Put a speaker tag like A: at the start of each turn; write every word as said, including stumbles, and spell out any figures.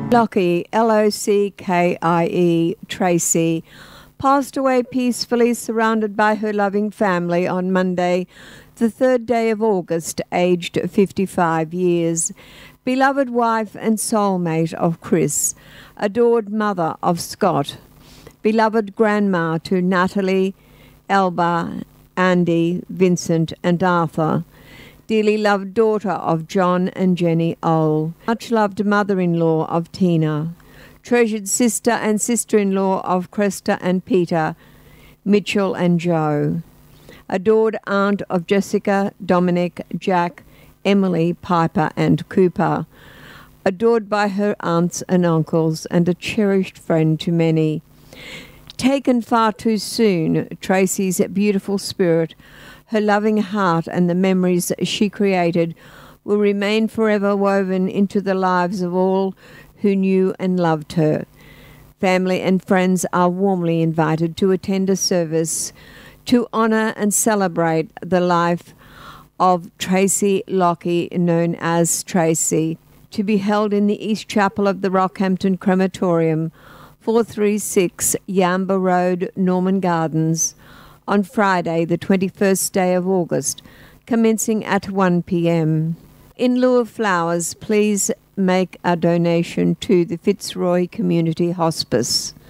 A: Lockie, L O C K I E, Tracy, passed away peacefully surrounded by her loving family on Monday, the third day of August, aged fifty-five years. Beloved wife and soulmate of Chris, adored mother of Scott, beloved grandma to Natalie, Elba, Andy, Vincent and Arthur, dearly loved daughter of John and Jenny Ole, much loved mother-in-law of Tina, treasured sister and sister-in-law of Cresta and Peter, Mitchell and Joe, adored aunt of Jessica, Dominic, Jack, Emily, Piper and Cooper, adored by her aunts and uncles and a cherished friend to many. Taken far too soon, Tracy's beautiful spirit, her loving heart and the memories she created will remain forever woven into the lives of all who knew and loved her. Family and friends are warmly invited to attend a service to honour and celebrate the life of Tracy Lockie, known as Tracy, to be held in the East Chapel of the Rockhampton Crematorium, four thirty-six Yamba Road, Norman Gardens, on Friday, the twenty-first day of August, commencing at one p m. In lieu of flowers, please make a donation to the Fitzroy Community Hospice.